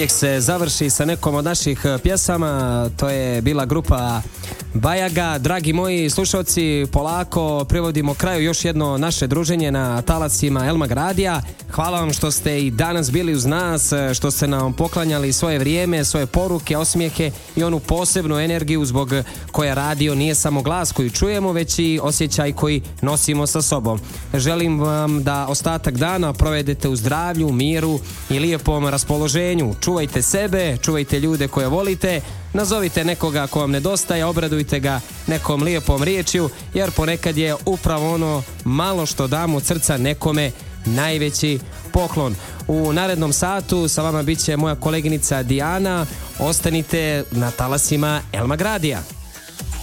uvijek se završi sa nekom od naših pjesama. To je bila grupa Bajaga. Dragi moji slušalci, polako privodimo kraju još jedno naše druženje na talasima El Magradija. Hvala vam što ste i danas bili uz nas, što ste nam poklanjali svoje vrijeme, svoje poruke, osmijehe i onu posebnu energiju zbog koje radio nije samo glas koji čujemo, već i osjećaj koji nosimo sa sobom. Želim vam da ostatak dana provedete u zdravlju, miru i lijepom raspoloženju. Čuvajte sebe, čuvajte ljude koje volite, nazovite nekoga ko vam nedostaje, obradujte ga nekom lijepom riječju, jer ponekad je upravo ono malo što damo od srca nekome najveći poklon. U narednom satu sa vama bit će moja koleginica Dijana. Ostanite na talasima El Magradija.